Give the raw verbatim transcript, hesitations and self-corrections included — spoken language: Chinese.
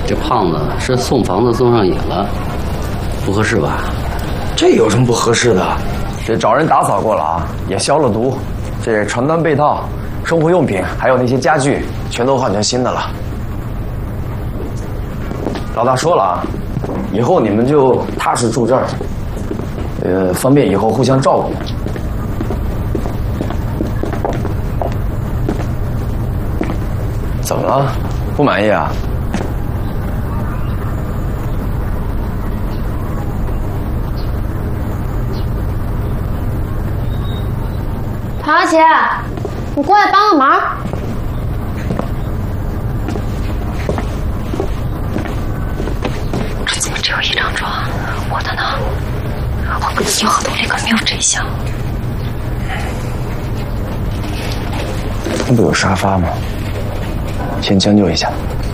这胖子是送房子送上瘾了，不合适吧？ 这有什么不合适的？这找人打扫过了啊，也消了毒。这床单被套、生活用品还有那些家具，全都换成新的了。老大说了啊，以后你们就踏实住这儿，呃，方便以后互相照顾。怎么了？不满意啊？ 唐小姐，你过来帮个忙。这怎么只有一张床？我的呢？我跟你合同里可没有这项。 那不有沙发吗？先将就一下。